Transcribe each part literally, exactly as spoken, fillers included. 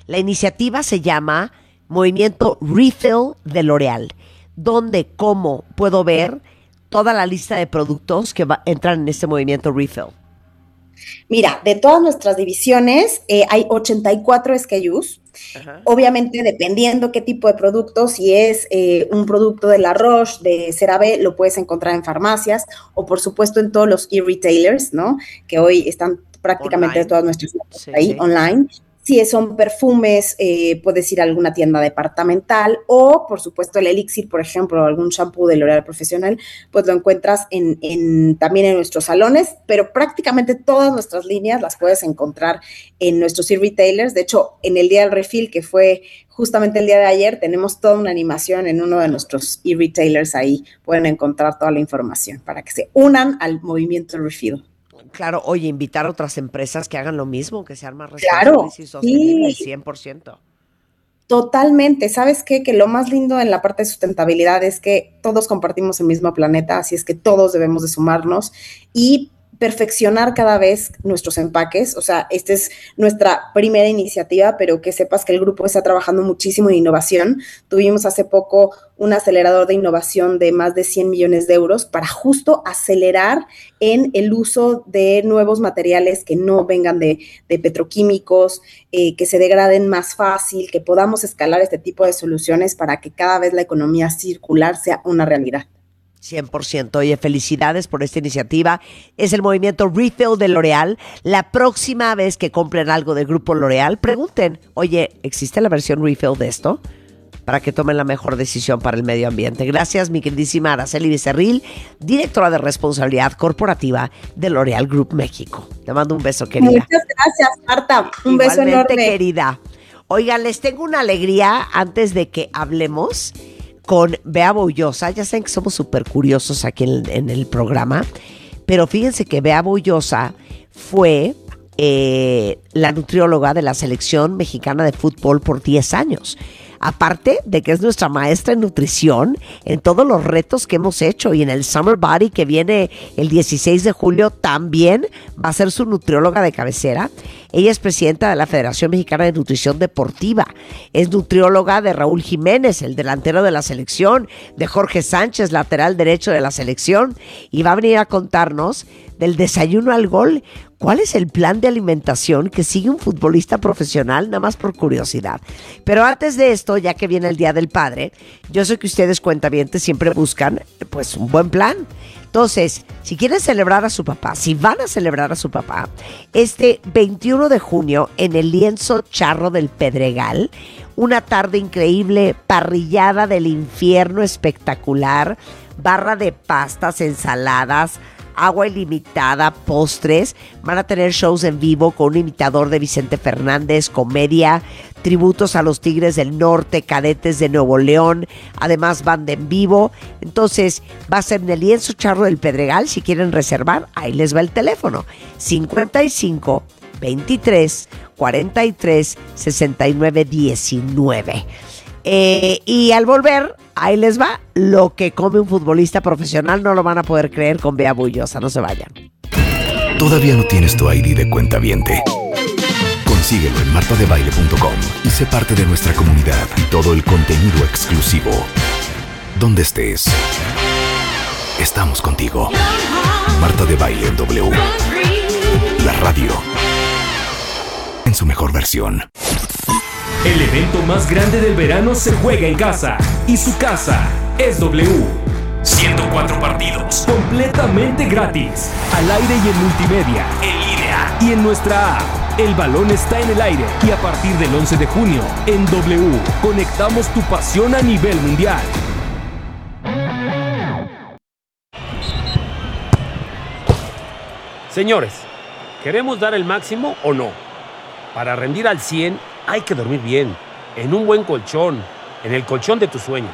La iniciativa se llama Movimiento Refill de L'Oréal, donde, ¿cómo puedo ver toda la lista de productos que va, entran en este movimiento Refill? Mira, de todas nuestras divisiones eh, hay ochenta y cuatro S K Us. Ajá. Obviamente, dependiendo qué tipo de producto, si es eh, un producto de La Roche, de CeraVe, lo puedes encontrar en farmacias o, por supuesto, en todos los e-retailers, ¿no? Que hoy están prácticamente online. Todas nuestras Sí, ahí sí. online. Si son perfumes, eh, puedes ir a alguna tienda departamental o, por supuesto, el Elixir, por ejemplo, algún shampoo de L'Oréal Profesional, pues lo encuentras en, en, también en nuestros salones, pero prácticamente todas nuestras líneas las puedes encontrar en nuestros e-retailers. De hecho, en el Día del Refill, que fue justamente el día de ayer, tenemos toda una animación en uno de nuestros e-retailers. Ahí pueden encontrar toda la información para que se unan al movimiento Refill. Claro, oye, invitar a otras empresas que hagan lo mismo, que sean más Claro, responsables y sostenibles, sí. cien por ciento. Totalmente. ¿Sabes qué? Que lo más lindo en la parte de sustentabilidad es que todos compartimos el mismo planeta, así es que todos debemos de sumarnos y perfeccionar cada vez nuestros empaques. O sea, esta es nuestra primera iniciativa, pero que sepas que el grupo está trabajando muchísimo en innovación. Tuvimos hace poco un acelerador de innovación de más de cien millones de euros para justo acelerar en el uso de nuevos materiales que no vengan de, de petroquímicos, eh, que se degraden más fácil, que podamos escalar este tipo de soluciones para que cada vez la economía circular sea una realidad. cien por ciento. Oye, felicidades por esta iniciativa. Es el movimiento Refill de L'Oréal. La próxima vez que compren algo del grupo L'Oréal, pregunten, oye, ¿existe la versión Refill de esto? Para que tomen la mejor decisión para el medio ambiente. Gracias, mi queridísima Araceli Becerril, directora de responsabilidad corporativa de L'Oréal Group México. Te mando un beso, querida. Muchas gracias, Marta. Un Igualmente, beso enorme. Querida. Oigan, les tengo una alegría antes de que hablemos con Bea Boullosa. Ya saben que somos súper curiosos aquí en, en el programa, pero fíjense que Bea Boullosa fue eh, la nutrióloga de la selección mexicana de fútbol por diez años. Aparte de que es nuestra maestra en nutrición en todos los retos que hemos hecho, y en el Summer Body que viene el dieciséis de julio también va a ser su nutrióloga de cabecera. Ella es presidenta de la Federación Mexicana de Nutrición Deportiva, es nutrióloga de Raúl Jiménez, el delantero de la selección, de Jorge Sánchez, lateral derecho de la selección, y va a venir a contarnos del desayuno al gol. ¿Cuál es el plan de alimentación que sigue un futbolista profesional? Nada más por curiosidad. Pero antes de esto, ya que viene el Día del Padre, yo sé que ustedes, cuentavientes, siempre buscan pues un buen plan. Entonces, si quieren celebrar a su papá, si van a celebrar a su papá, este veintiuno de junio en el Lienzo Charro del Pedregal, una tarde increíble, parrillada del infierno espectacular, barra de pastas, ensaladas, agua ilimitada, postres. Van a tener shows en vivo con un imitador de Vicente Fernández, comedia, tributos a los Tigres del Norte, Cadetes de Nuevo León, además banda en vivo. Entonces va a ser en el Lienzo Charro del Pedregal. Si quieren reservar, ahí les va el teléfono: cincuenta y cinco, veintitrés, cuarenta y tres, sesenta y nueve, diecinueve. Eh, y al volver, ahí les va lo que come un futbolista profesional. No lo van a poder creer con Bea Boullosa. No se vayan. ¿Todavía no tienes tu I D de cuentaviente? Consíguelo en marta de baile punto com y sé parte de nuestra comunidad y todo el contenido exclusivo. Donde estés, estamos contigo. Marta de Baile en W. La radio en su mejor versión. El evento más grande del verano se juega en casa, y su casa es W. ciento cuatro partidos, completamente gratis, al aire y en multimedia, en línea y en nuestra app. El balón está en el aire, y a partir del once de junio, en W, conectamos tu pasión a nivel mundial. Señores, ¿queremos dar el máximo o no? Para rendir al cien hay que dormir bien, en un buen colchón, en el colchón de tus sueños.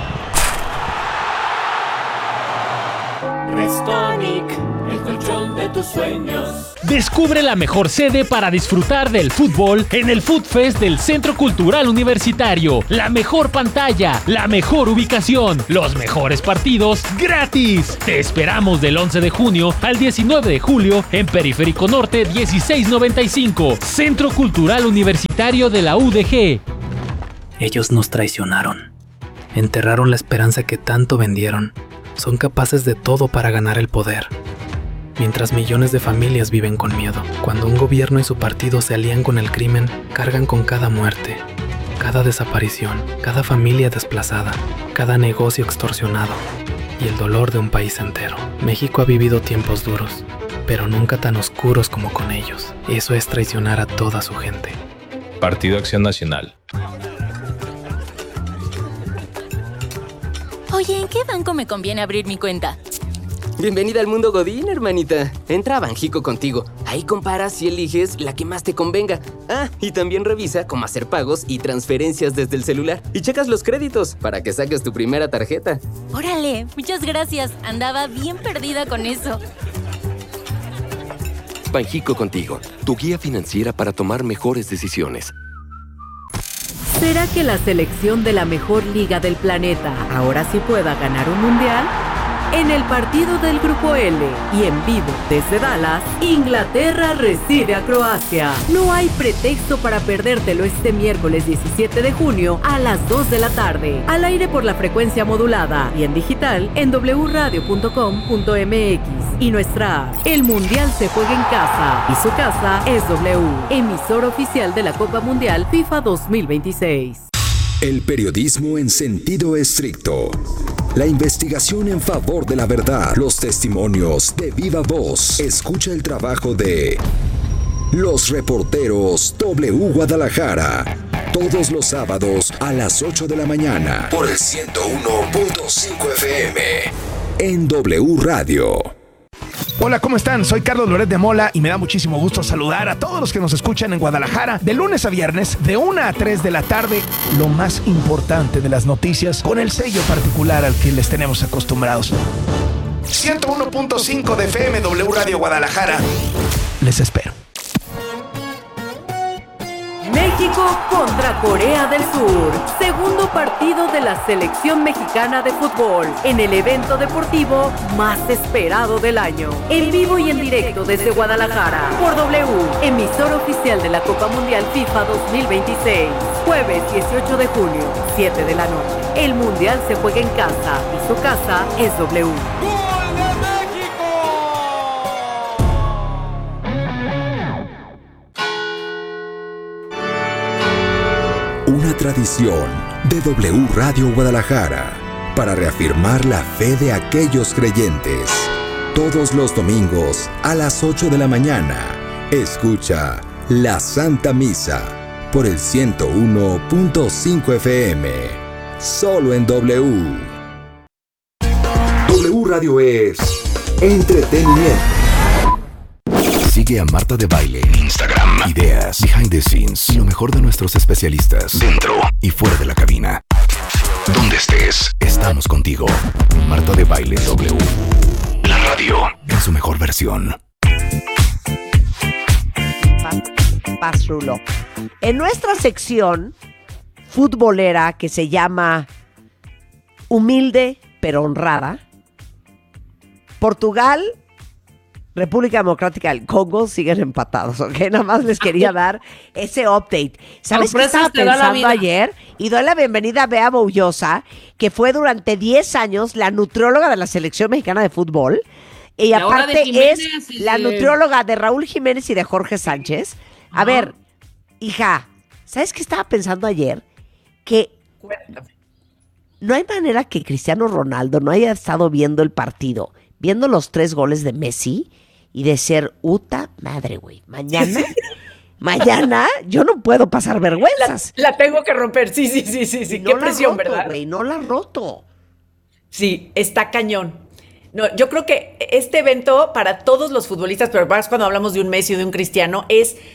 Restonic, el colchón de tus tus sueños. Descubre la mejor sede para disfrutar del fútbol en el Food Fest del Centro Cultural Universitario. La mejor pantalla, la mejor ubicación, los mejores partidos gratis. Te esperamos del once de junio al diecinueve de julio en Periférico Norte dieciséis noventa y cinco, Centro Cultural Universitario de la U D G. Ellos nos traicionaron. Enterraron la esperanza que tanto vendieron. Son capaces de todo para ganar el poder. Mientras millones de familias viven con miedo. Cuando un gobierno y su partido se alían con el crimen, cargan con cada muerte, cada desaparición, cada familia desplazada, cada negocio extorsionado y el dolor de un país entero. México ha vivido tiempos duros, pero nunca tan oscuros como con ellos. Eso es traicionar a toda su gente. Partido Acción Nacional. Oye, ¿en qué banco me conviene abrir mi cuenta? Bienvenida al mundo Godín, hermanita. Entra a Banjico contigo. Ahí comparas y eliges la que más te convenga. Ah, y también revisa cómo hacer pagos y transferencias desde el celular. Y checas los créditos para que saques tu primera tarjeta. Órale, muchas gracias. Andaba bien perdida con eso. Banjico contigo, tu guía financiera para tomar mejores decisiones. ¿Será que la selección de la mejor liga del planeta ahora sí pueda ganar un mundial? En el partido del Grupo L y en vivo desde Dallas, Inglaterra recibe a Croacia. No hay pretexto para perdértelo este miércoles diecisiete de junio a las dos de la tarde. Al aire por la frecuencia modulada y en digital en doble u radio punto com punto eme equis y nuestra app. El Mundial se juega en casa y su casa es W, emisor oficial de la Copa Mundial FIFA dos mil veintiséis. El periodismo en sentido estricto. La investigación en favor de la verdad. Los testimonios de viva voz. Escucha el trabajo de los reporteros W Guadalajara. Todos los sábados a las ocho de la mañana. Por el ciento uno punto cinco F M. En W Radio. Hola, ¿cómo están? Soy Carlos Loret de Mola y me da muchísimo gusto saludar a todos los que nos escuchan en Guadalajara de lunes a viernes de una a tres de la tarde. Lo más importante de las noticias con el sello particular al que les tenemos acostumbrados. ciento uno punto cinco de F M, W Radio Guadalajara. Les espero. México contra Corea del Sur. Segundo partido de la selección mexicana de fútbol en el evento deportivo más esperado del año. En vivo y en directo desde Guadalajara. Por W, emisor oficial de la Copa Mundial FIFA dos mil veintiséis. Jueves dieciocho de junio, siete de la noche. El Mundial se juega en casa y su casa es W. Una tradición de W Radio Guadalajara para reafirmar la fe de aquellos creyentes. Todos los domingos a las ocho de la mañana, escucha la Santa Misa por el ciento uno punto cinco F M. Solo en W. W Radio es entretenimiento. Sigue a Marta de Baile en Instagram. Ideas, behind the scenes y lo mejor de nuestros especialistas dentro y fuera de la cabina. Donde estés, estamos contigo. Marta de Baile W. La radio en su mejor versión. Paz Rulo. En nuestra sección futbolera que se llama Humilde pero honrada, Portugal, República Democrática del Congo siguen empatados, ¿ok? Nada más les quería dar ese update. ¿Sabes qué estaba pensando ayer? Y doy la bienvenida a Bea Boullosa, que fue durante diez años la nutrióloga de la Selección Mexicana de Fútbol. Y, y aparte es y la de... nutrióloga de Raúl Jiménez y de Jorge Sánchez. A no. ver, hija, ¿sabes qué estaba pensando ayer? Que Cuéntame. no hay manera que Cristiano Ronaldo no haya estado viendo el partido, viendo los tres goles de Messi, y de ser uta madre, güey. Mañana, mañana yo no puedo pasar vergüenzas. La, la tengo que romper, sí, sí, sí, sí, sí. No Qué presión, roto, ¿verdad? Güey, no la roto. Sí, está cañón. No, yo creo que este evento para todos los futbolistas, pero más cuando hablamos de un Messi o de un Cristiano, es,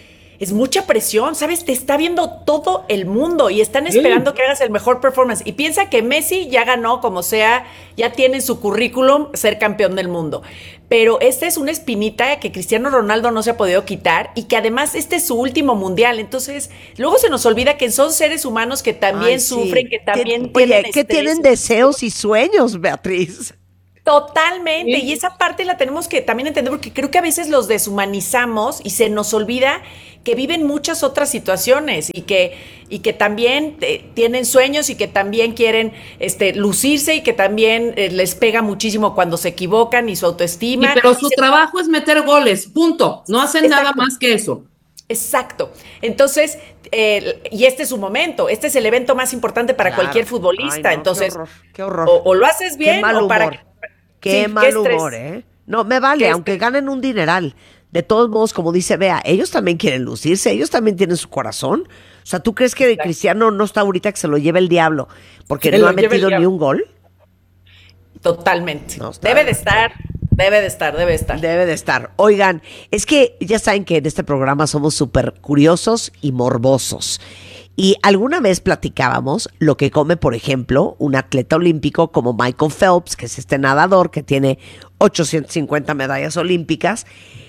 es mucha presión, ¿sabes? Te está viendo todo el mundo y están esperando sí. que hagas el mejor performance. Y piensa que Messi ya ganó, como sea, ya tiene en su currículum ser campeón del mundo. Pero esta es una espinita que Cristiano Ronaldo no se ha podido quitar y que además este es su último mundial. Entonces, luego se nos olvida que son seres humanos que también Ay, sufren, sí. que también Oye, tienen que estrés. Tienen deseos y sueños, Beatriz. Totalmente, sí. Y esa parte la tenemos que también entender porque creo que a veces los deshumanizamos y se nos olvida que viven muchas otras situaciones y que, y que también eh, tienen sueños y que también quieren este, lucirse y que también eh, les pega muchísimo cuando se equivocan y su autoestima. Sí, pero su se... trabajo es meter goles, punto, no hacen Exacto. nada más que eso. Exacto, entonces, eh, y este es su momento, este es el evento más importante para claro. cualquier futbolista, Ay, no, entonces, qué horror, qué horror. O, o lo haces bien qué mal o para... Humor. Qué sí, mal qué humor, ¿eh? No, me vale, aunque ganen un dineral. De todos modos, como dice Bea, ellos también quieren lucirse, ellos también tienen su corazón. O sea, ¿tú crees que Exacto. Cristiano no está ahorita que se lo lleve el diablo porque que no ha metido ni un gol? Totalmente. No debe de estar, debe de estar, debe de estar. Debe de estar. Oigan, es que ya saben que en este programa somos súper curiosos y morbosos. Y alguna vez platicábamos lo que come, por ejemplo, un atleta olímpico como Michael Phelps, que es este nadador que tiene ochocientas cincuenta medallas olímpicas.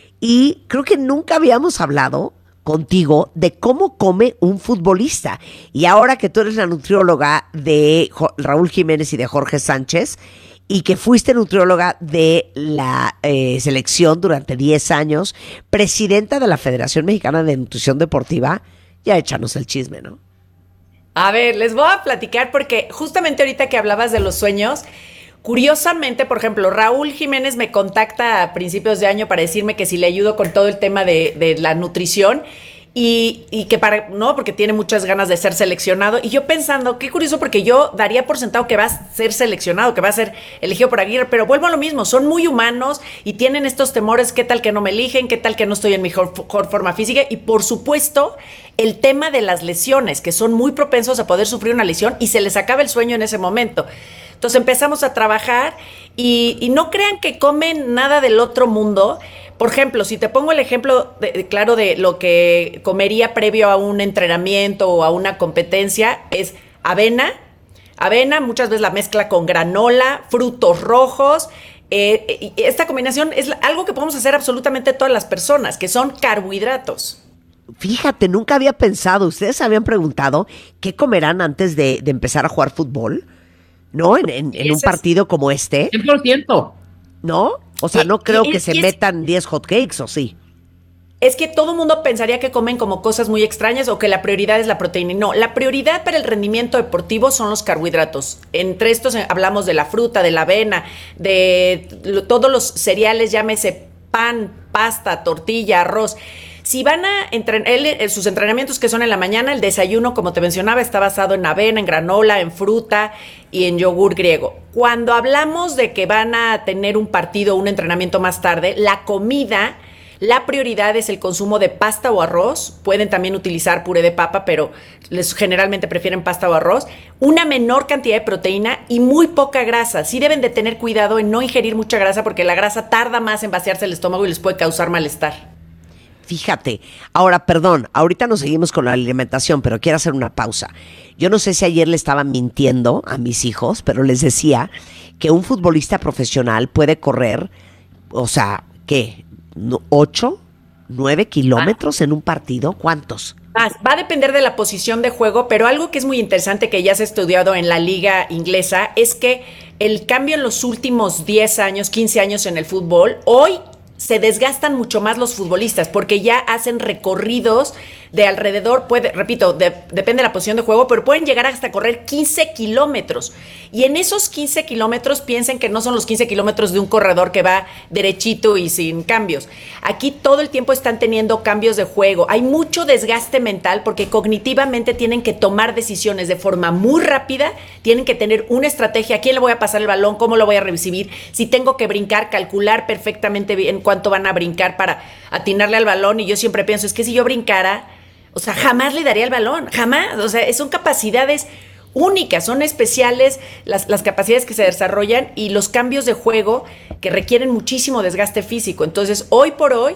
Y creo que nunca habíamos hablado contigo de cómo come un futbolista. Y ahora que tú eres la nutrióloga de Raúl Jiménez y de Jorge Sánchez, y que fuiste nutrióloga de la eh, selección durante diez años, presidenta de la Federación Mexicana de Nutrición Deportiva, ya échanos el chisme, ¿no? A ver, les voy a platicar porque justamente ahorita que hablabas de los sueños, curiosamente, por ejemplo, Raúl Jiménez me contacta a principios de año para decirme que si le ayudo con todo el tema de, de la nutrición y, y que para, no, porque tiene muchas ganas de ser seleccionado. Y yo pensando, qué curioso, porque yo daría por sentado que va a ser seleccionado, que va a ser elegido por Aguirre, pero vuelvo a lo mismo, son muy humanos y tienen estos temores, qué tal que no me eligen, qué tal que no estoy en mi mejor, mejor forma física y por supuesto el tema de las lesiones, que son muy propensos a poder sufrir una lesión y se les acaba el sueño en ese momento. Entonces empezamos a trabajar y, y no crean que comen nada del otro mundo. Por ejemplo, si te pongo el ejemplo de, de, claro de lo que comería previo a un entrenamiento o a una competencia, es avena. Avena, muchas veces la mezcla con granola, frutos rojos. Eh, y esta combinación es algo que podemos hacer absolutamente todas las personas, que son carbohidratos. Fíjate, nunca había pensado. ¿Ustedes habían preguntado qué comerán antes de, de empezar a jugar fútbol? ¿No? En, en, en un partido como este. cien por ciento. ¿No? O sea, no creo y, que y, se y metan diez hotcakes, ¿o sí? Es que todo el mundo pensaría que comen como cosas muy extrañas o que la prioridad es la proteína. No, la prioridad para el rendimiento deportivo son los carbohidratos. Entre estos hablamos de la fruta, de la avena, de lo, todos los cereales, llámese pan, pasta, tortilla, arroz. Si van a entrenar, él, sus entrenamientos que son en la mañana, el desayuno, como te mencionaba, está basado en avena, en granola, en fruta y en yogur griego. Cuando hablamos de que van a tener un partido, un entrenamiento más tarde, la comida, la prioridad es el consumo de pasta o arroz. Pueden también utilizar puré de papa, pero les generalmente prefieren pasta o arroz. Una menor cantidad de proteína y muy poca grasa. Sí deben de tener cuidado en no ingerir mucha grasa porque la grasa tarda más en vaciarse el estómago y les puede causar malestar. Fíjate, ahora, perdón, ahorita nos seguimos con la alimentación, pero quiero hacer una pausa. Yo no sé si ayer le estaba mintiendo a mis hijos, pero les decía que un futbolista profesional puede correr, o sea, ¿qué? ¿Ocho? ¿Nueve kilómetros ah. en un partido? ¿Cuántos? Ah, va a depender de la posición de juego, pero algo que es muy interesante que ya se ha estudiado en la liga inglesa es que el cambio en los últimos diez años, quince años en el fútbol, hoy se desgastan mucho más los futbolistas porque ya hacen recorridos de alrededor, puede, repito, de, depende de la posición de juego, pero pueden llegar hasta correr quince kilómetros. Y en esos quince kilómetros piensen que no son los quince kilómetros de un corredor que va derechito y sin cambios. Aquí todo el tiempo están teniendo cambios de juego. Hay mucho desgaste mental porque cognitivamente tienen que tomar decisiones de forma muy rápida, tienen que tener una estrategia, a quién le voy a pasar el balón, cómo lo voy a recibir, si tengo que brincar, calcular perfectamente bien cuánto van a brincar para atinarle al balón. Y yo siempre pienso, es que si yo brincara, o sea, jamás le daría el balón, jamás. O sea, son capacidades únicas, son especiales las, las capacidades que se desarrollan y los cambios de juego que requieren muchísimo desgaste físico. Entonces, hoy por hoy,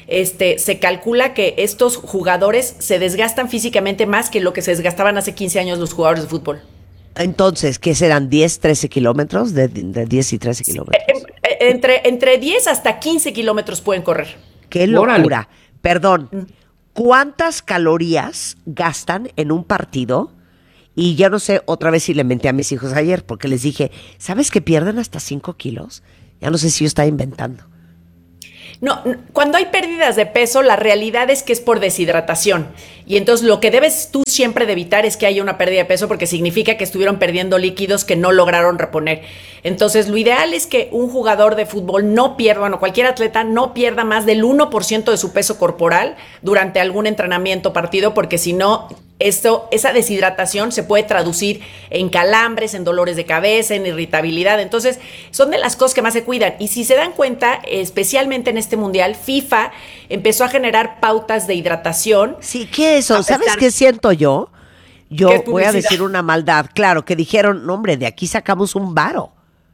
este, se calcula que estos jugadores se desgastan físicamente más que lo que se desgastaban hace quince años los jugadores de fútbol. Entonces, ¿qué serán diez, trece kilómetros? De, de diez y trece kilómetros. Eh, eh, entre, entre diez hasta quince kilómetros pueden correr. ¡Qué locura! Órale. Perdón, ¿cuántas calorías gastan en un partido? Y yo no sé, otra vez si le menté a mis hijos ayer, porque les dije, ¿sabes que pierden hasta cinco kilos? Ya no sé si yo estaba inventando. No, cuando hay pérdidas de peso, la realidad es que es por deshidratación. Y entonces lo que debes tú siempre de evitar es que haya una pérdida de peso porque significa que estuvieron perdiendo líquidos que no lograron reponer. Entonces lo ideal es que un jugador de fútbol no pierda, bueno, cualquier atleta no pierda más del uno por ciento de su peso corporal durante algún entrenamiento o partido, porque si no, esto, esa deshidratación se puede traducir en calambres, en dolores de cabeza, en irritabilidad. Entonces son de las cosas que más se cuidan. Y si se dan cuenta, especialmente en este mundial, FIFA empezó a generar pautas de hidratación. Sí, ¿qué es eso? ¿Sabes qué siento yo? Yo voy a decir una maldad. Claro, que dijeron, no, hombre, de aquí sacamos un varo.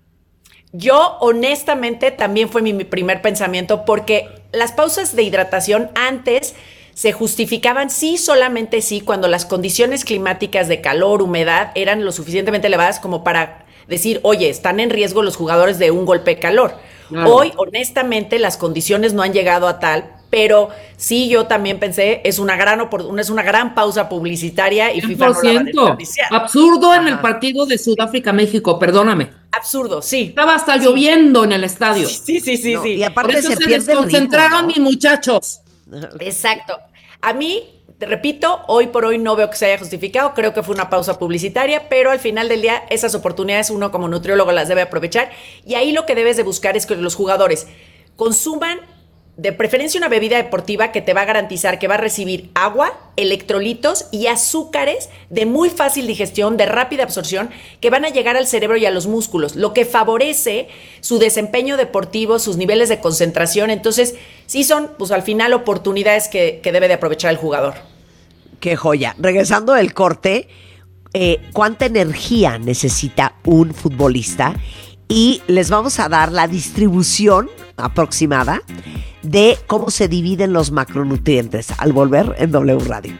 Yo, honestamente, también fue mi, mi primer pensamiento, porque las pausas de hidratación antes se justificaban sí, solamente sí, cuando las condiciones climáticas de calor, humedad, eran lo suficientemente elevadas como para decir, oye, están en riesgo los jugadores de un golpe de calor. Claro. Hoy, honestamente, las condiciones no han llegado a tal, pero sí, yo también pensé, es una gran es una gran pausa publicitaria y FIFA no la va a desperdiciar. Absurdo en Ajá. el partido de Sudáfrica-México, perdóname. Absurdo, sí. Estaba hasta sí. lloviendo en el estadio. Sí, sí, sí, no, sí. Y aparte Por eso se, se pierde desconcentraron el ritmo, ¿no? mis muchachos. Exacto. A mí, te repito, hoy por hoy no veo que se haya justificado, creo que fue una pausa publicitaria, pero al final del día esas oportunidades uno como nutriólogo las debe aprovechar, y ahí lo que debes de buscar es que los jugadores consuman de preferencia una bebida deportiva que te va a garantizar que va a recibir agua, electrolitos y azúcares de muy fácil digestión, de rápida absorción, que van a llegar al cerebro y a los músculos, lo que favorece su desempeño deportivo, sus niveles de concentración. Entonces, sí son, pues al final, oportunidades que, que debe de aprovechar el jugador. ¡Qué joya! Regresando del corte, eh, ¿cuánta energía necesita un futbolista? Y les vamos a dar la distribución aproximada de cómo se dividen los macronutrientes al volver en W Radio.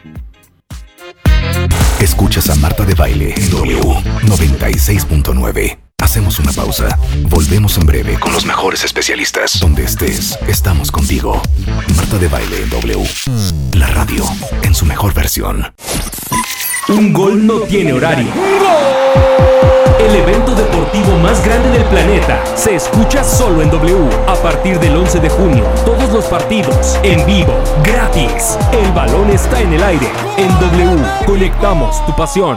Escuchas a Marta de Baile en W noventa y seis punto nueve. Hacemos una pausa. Volvemos en breve con los mejores especialistas. Donde estés, estamos contigo. Marta de Baile en W. La radio en su mejor versión. Un gol no tiene horario. El evento deportivo más grande del planeta se escucha solo en W. A partir del once de junio, todos los partidos en vivo, gratis. El balón está en el aire. En W, conectamos tu pasión.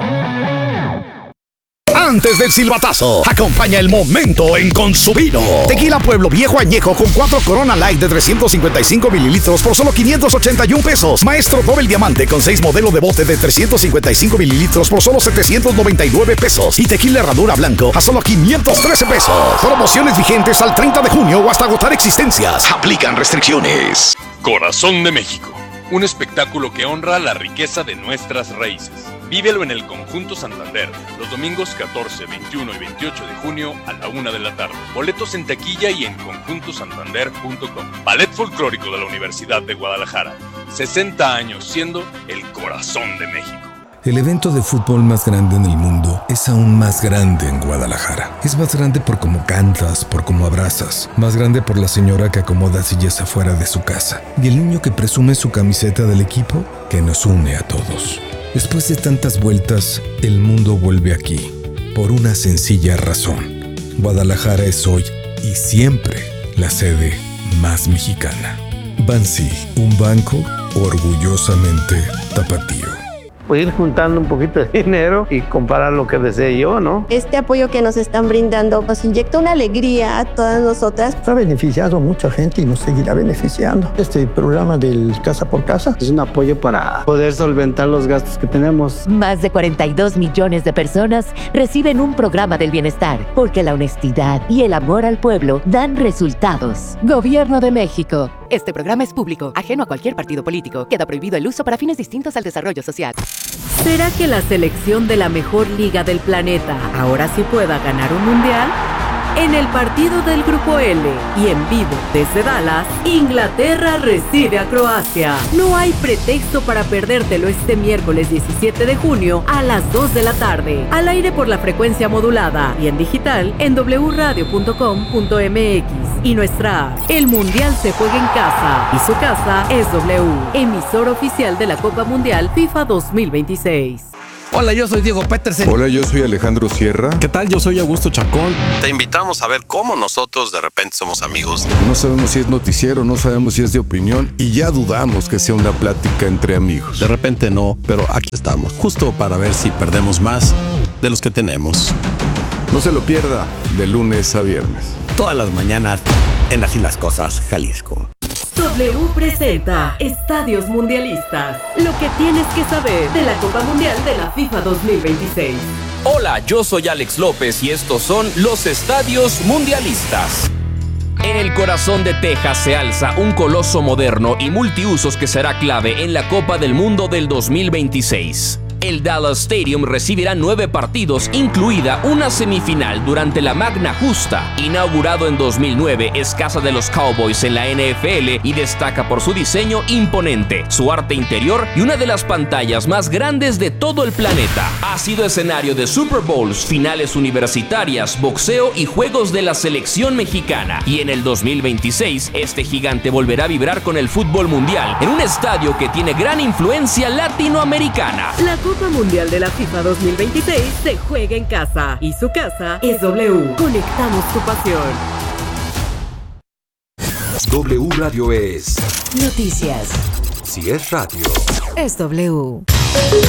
Antes del silbatazo, acompaña el momento en Consubino. Tequila Pueblo Viejo Añejo con cuatro Corona Light de trescientos cincuenta y cinco mililitros por solo quinientos ochenta y un pesos. Maestro Doble Diamante con seis modelo de bote de trescientos cincuenta y cinco mililitros por solo setecientos noventa y nueve pesos. Y Tequila Herradura Blanco a solo quinientos trece pesos. Promociones vigentes al treinta de junio o hasta agotar existencias. Aplican restricciones. Corazón de México. Un espectáculo que honra la riqueza de nuestras raíces. Vívelo en el Conjunto Santander, los domingos catorce, veintiuno y veintiocho de junio a la una de la tarde. Boletos en taquilla y en conjunto santander punto com. Ballet Folclórico de la Universidad de Guadalajara. sesenta años siendo el corazón de México. El evento de fútbol más grande en el mundo es aún más grande en Guadalajara. Es más grande por cómo cantas, por cómo abrazas. Más grande por la señora que acomoda sillas afuera de su casa. Y el niño que presume su camiseta del equipo que nos une a todos. Después de tantas vueltas, el mundo vuelve aquí, por una sencilla razón. Guadalajara es hoy y siempre la sede más mexicana. Bansi, un banco orgullosamente tapatío. Pues ir juntando un poquito de dinero y comprar lo que desee yo, ¿no? Este apoyo que nos están brindando nos inyecta una alegría a todas nosotras. Ha beneficiado a mucha gente y nos seguirá beneficiando. Este programa del Casa por Casa es un apoyo para poder solventar los gastos que tenemos. Más de cuarenta y dos millones de personas reciben un programa del bienestar, porque la honestidad y el amor al pueblo dan resultados. Gobierno de México. Este programa es público, ajeno a cualquier partido político. Queda prohibido el uso para fines distintos al desarrollo social. ¿Será que la selección de la mejor liga del planeta ahora sí pueda ganar un mundial? En el partido del Grupo L y en vivo desde Dallas, Inglaterra recibe a Croacia. No hay pretexto para perdértelo este miércoles diecisiete de junio a las dos de la tarde. Al aire por la frecuencia modulada y en digital en doble radio punto com punto m x y nuestra app. El Mundial se juega en casa y su casa es W, emisor oficial de la Copa Mundial FIFA dos mil veintiséis. Hola, yo soy Diego Petersen. Hola, yo soy Alejandro Sierra. ¿Qué tal? Yo soy Augusto Chacón. Te invitamos a ver cómo nosotros de repente somos amigos. No sabemos si es noticiero, no sabemos si es de opinión y ya dudamos que sea una plática entre amigos. De repente no, pero aquí estamos, justo para ver si perdemos más de los que tenemos. No se lo pierda, de lunes a viernes. Todas las mañanas en Así las Cosas, Jalisco. W presenta Estadios Mundialistas. Lo que tienes que saber de la Copa Mundial de la FIFA dos mil veintiséis. Hola, yo soy Alex López y estos son los Estadios Mundialistas. En el corazón de Texas se alza un coloso moderno y multiusos que será clave en la Copa del Mundo del dos mil veintiséis. El Dallas Stadium recibirá nueve partidos, incluida una semifinal durante la Magna Justa. Inaugurado en dos mil nueve, es casa de los Cowboys en la N F L y destaca por su diseño imponente, su arte interior y una de las pantallas más grandes de todo el planeta. Ha sido escenario de Super Bowls, finales universitarias, boxeo y juegos de la selección mexicana. Y en el dos mil veintiséis, este gigante volverá a vibrar con el fútbol mundial en un estadio que tiene gran influencia latinoamericana. La Copa Mundial de la FIFA dos mil veintiséis se juega en casa y su casa es W. Conectamos tu pasión. W Radio es Noticias. Si es radio. Es W.